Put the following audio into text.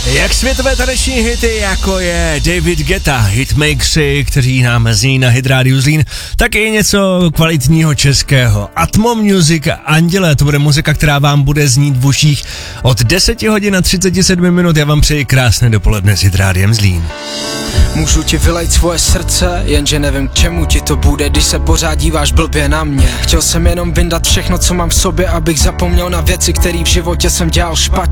Jak světové taneční hity, jako je David Guetta, Hitmakersi, kteří nám zní na Hit Radio Zlín, tak i něco kvalitního českého. Atmo Music Anděle, to bude muzika, která vám bude znít v uších od 10 hodin a 37 minut. Já vám přeji krásné dopoledne s Hit Rádiem Zlín. Můžu ti vylejt svoje srdce, jenže nevím k čemu ti to bude, když se pořád díváš blbě na mě. Chtěl jsem jenom vyndat všechno, co mám v sobě, abych zapomněl na věci, které v životě jsem dělal špatně.